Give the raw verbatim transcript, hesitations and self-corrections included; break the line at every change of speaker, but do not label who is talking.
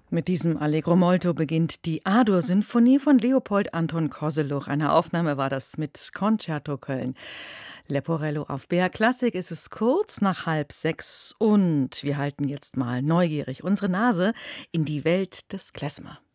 Mit diesem Allegro molto beginnt die A-Dur-Sinfonie von Leopold Anton Kozeluch. Eine Aufnahme war das mit Concerto Köln. Leporello auf B R Klassik ist es kurz nach halb sechs und wir halten jetzt mal neugierig unsere Nase in die Welt des Klezmer.